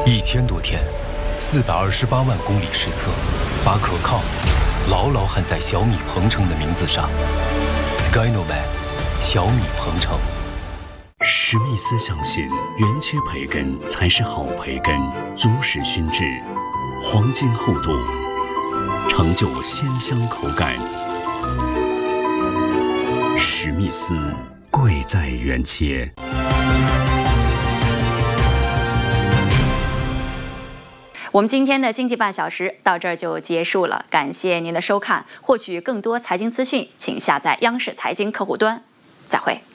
1000多天，428万公里实测，把可靠牢牢焊在小米鹏程的名字上。Skynoman， 小米鹏程。 史密斯相信，原切培根才是好培根，足使熏制，黄金厚度，成就鲜香口感。史密斯，贵在原切。 我们今天的经济半小时到这儿就结束了，感谢您的收看。获取更多财经资讯，请下载央视财经客户端。再会。